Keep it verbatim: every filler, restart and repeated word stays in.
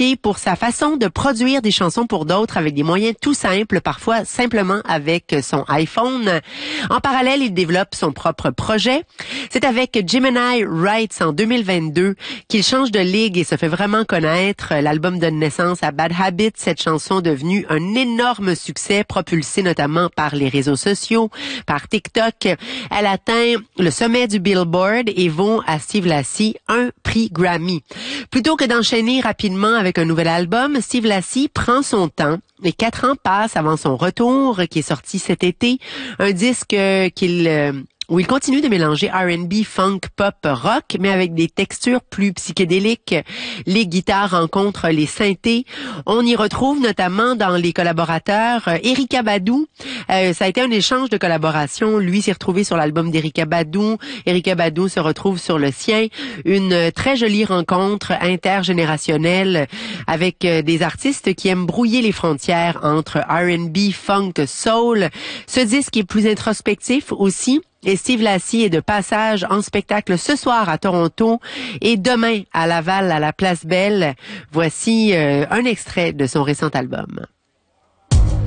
réputé pour sa façon de produire des chansons pour d'autres avec des moyens tout simples, parfois simplement avec son iPhone. En parallèle, il développe son propre projet. C'est avec Gemini Rights en deux mille vingt-deux qu'il change de ligue et se fait vraiment connaître. L'album donne naissance à Bad Habits, cette chanson devenue un énorme succès, propulsée notamment par les réseaux sociaux, par TikTok. Elle atteint le sommet du Billboard et vaut à Steve Lacy un prix Grammy. Plutôt que d'enchaîner rapidement avec un nouvel album, Steve Lacy prend son temps. Et quatre ans passent avant son retour, qui est sorti cet été. Un disque euh, qu'il... Euh, où il continue de mélanger R and B, funk, pop, rock, mais avec des textures plus psychédéliques. Les guitares rencontrent les synthés. On y retrouve notamment dans les collaborateurs euh, Erykah Badu. Euh, ça a été un échange de collaboration. Lui s'est retrouvé sur l'album d'Erykah Badu. Erykah Badu se retrouve sur le sien. Une très jolie rencontre intergénérationnelle avec euh, des artistes qui aiment brouiller les frontières entre R and B, funk, soul. Ce disque est plus introspectif aussi. Et Steve Lacy est de passage en spectacle ce soir à Toronto et demain à Laval à la Place Belle. Voici euh, un extrait de son récent album.